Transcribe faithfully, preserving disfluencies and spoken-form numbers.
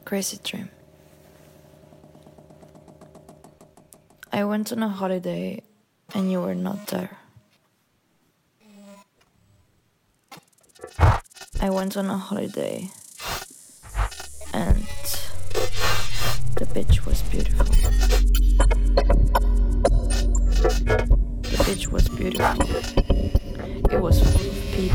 Crazy dream. I went on a holiday and you were not there. I went on a holiday and the beach was beautiful.